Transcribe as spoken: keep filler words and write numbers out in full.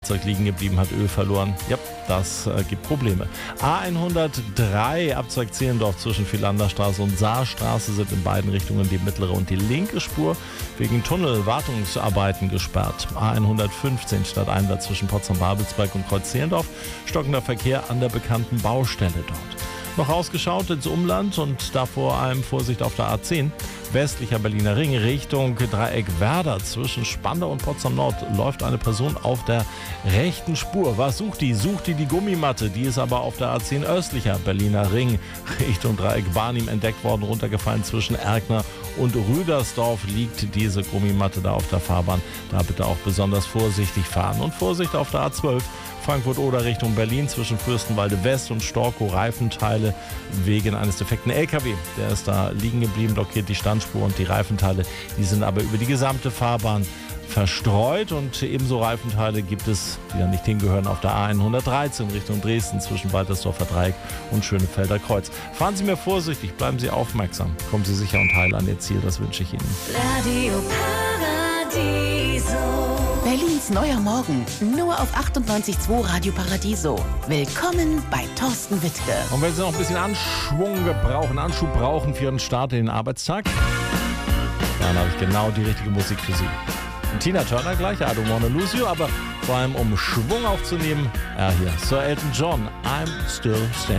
Fahrzeug liegen geblieben, hat Öl verloren. Ja, das äh, gibt Probleme. A hundertdrei, Abzweig Zehlendorf zwischen Philanderstraße und Saarstraße sind in beiden Richtungen die mittlere und die linke Spur wegen Tunnelwartungsarbeiten gesperrt. A hundertfünfzehn Stadteinwärts zwischen Potsdam-Babelsberg und Kreuz Zehlendorf, stockender Verkehr an der bekannten Baustelle dort. Noch ausgeschaut ins Umland und da vor allem Vorsicht auf der A zehn. Westlicher Berliner Ring Richtung Dreieck Werder zwischen Spandau und Potsdam Nord läuft eine Person auf der rechten Spur. Was sucht die? Sucht die die Gummimatte? Die ist aber auf der A zehn östlicher Berliner Ring Richtung Dreieck Barnim entdeckt worden, runtergefallen zwischen Erkner und Rüdersdorf liegt diese Gummimatte da auf der Fahrbahn. Da bitte auch besonders vorsichtig fahren. Und Vorsicht auf der A zwölf. Frankfurt-Oder Richtung Berlin zwischen Fürstenwalde West und Storkow Reifenteile wegen eines defekten L K W. Der ist da liegen geblieben, blockiert die Standspur und die Reifenteile, die sind aber über die gesamte Fahrbahn verstreut und ebenso Reifenteile gibt es, die da nicht hingehören, auf der A hundertdreizehn Richtung Dresden zwischen Waltersdorfer Dreieck und Schönefelder Kreuz. Fahren Sie mir vorsichtig, bleiben Sie aufmerksam, kommen Sie sicher und heil an Ihr Ziel, das wünsche ich Ihnen. Radio Paradiso. Berlins neuer Morgen, nur auf achtundneunzig Komma zwei Radio Paradiso. Willkommen bei Thorsten Wittke. Und wenn Sie noch ein bisschen Anschwung brauchen, Anschub brauchen für Ihren Start in den Arbeitstag, dann habe ich genau die richtige Musik für Sie. Und Tina Turner gleich, I Don't Wanna Lose You, aber vor allem um Schwung aufzunehmen, er hier, Sir Elton John, I'm Still Standing.